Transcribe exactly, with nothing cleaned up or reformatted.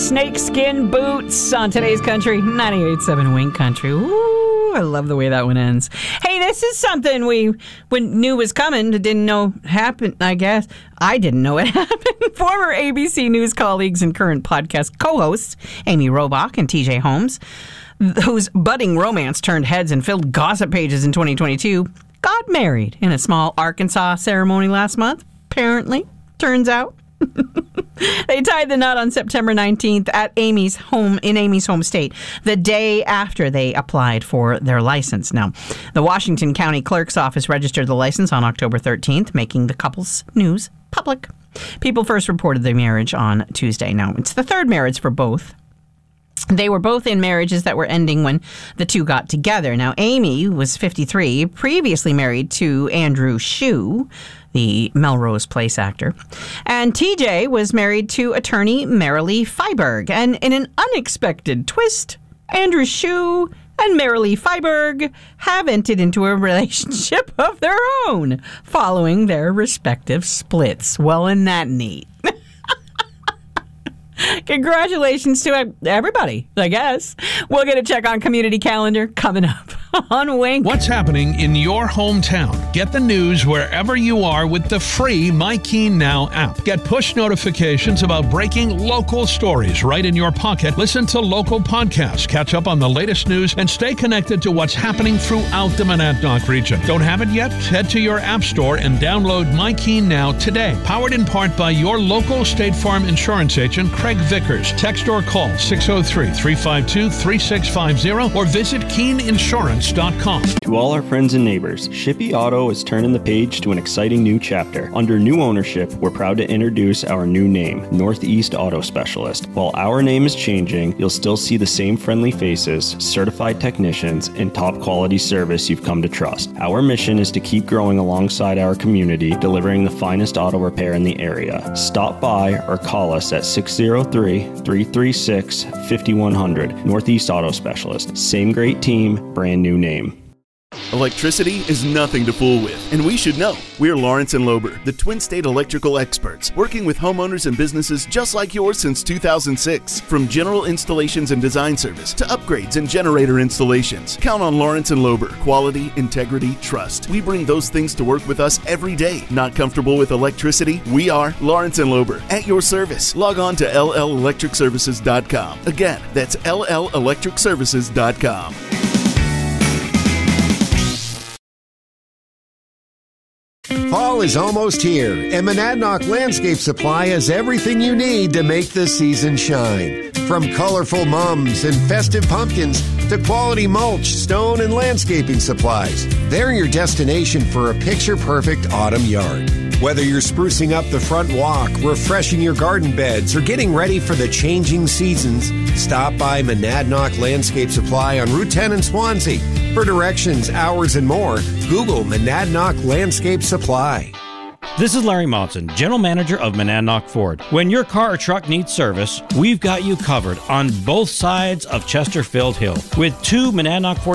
Snakeskin Boots on today's country, ninety-eight point seven Wink Country. Ooh, I love the way that one ends. Hey, this is something we when knew was coming, didn't know happened, I guess. I didn't know it happened. Former A B C News colleagues and current podcast co-hosts, Amy Robach and T J Holmes, whose budding romance turned heads and filled gossip pages in twenty twenty-two, got married in a small Arkansas ceremony last month, apparently, turns out. They tied the knot on September nineteenth at Amy's home in Amy's home state, the day after they applied for their license. Now, the Washington County Clerk's Office registered the license on October thirteenth, making the couple's news public. People first reported the marriage on Tuesday. Now, it's the third marriage for both. They were both in marriages that were ending when the two got together. Now, Amy was fifty-three, previously married to Andrew Shue, the Melrose Place actor. And T J was married to attorney Marilee Fiberg. And in an unexpected twist, Andrew Shue and Marilee Fiberg have entered into a relationship of their own following their respective splits. Well, isn't that neat? Congratulations to everybody, I guess. We'll get a check on community calendar coming up on Wink. What's happening in your hometown? Get the news wherever you are with the free MyKeen Now app. Get push notifications about breaking local stories right in your pocket. Listen to local podcasts, catch up on the latest news, and stay connected to what's happening throughout the Monadnock region. Don't have it yet? Head to your app store and download MyKeen Now today. Powered in part by your local State Farm insurance agent, Craig Vickers. Text or call six oh three, three five two, three six five zero or visit keen insurance dot com. To all our friends and neighbors, Shippey Auto is turning the page to an exciting new chapter. Under new ownership, we're proud to introduce our new name, Northeast Auto Specialist. While our name is changing, you'll still see the same friendly faces, certified technicians, and top quality service you've come to trust. Our mission is to keep growing alongside our community, delivering the finest auto repair in the area. Stop by or call us at six oh three, three three six, five one zero zero. Northeast Auto Specialist. Same great team, brand new name. Electricity is nothing to fool with, and we should know. We're Lawrence and Lober, the Twin State electrical experts, working with homeowners and businesses just like yours since two thousand six. From general installations and design service to upgrades and generator installations, count on Lawrence and Lober. Quality, integrity, trust. We bring those things to work with us every day. Not comfortable with electricity? We are Lawrence and Lober. At your service. Log on to L L electric services dot com. Again, that's L L electric services dot com. Fall is almost here, and Monadnock Landscape Supply has everything you need to make the season shine. From colorful mums and festive pumpkins to quality mulch, stone, and landscaping supplies, they're your destination for a picture-perfect autumn yard. Whether you're sprucing up the front walk, refreshing your garden beds, or getting ready for the changing seasons, stop by Monadnock Landscape Supply on Route ten in Swansea. For directions, hours, and more, Google Monadnock Landscape Supply. This is Larry Monson, General Manager of Monadnock Ford. When your car or truck needs service, we've got you covered on both sides of Chesterfield Hill with two Monadnock Ford